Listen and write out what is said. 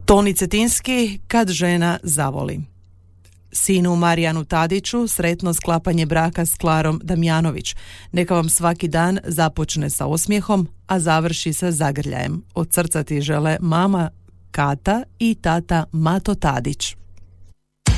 Toni Cetinski, Kad žena zavoli. Sinu Marijanu Tadiću sretno sklapanje braka s Klarom Damjanović. Neka vam svaki dan započne sa osmijehom, a završi sa zagrljajem. Od srca ti žele mama Kata i tata Mato Tadić.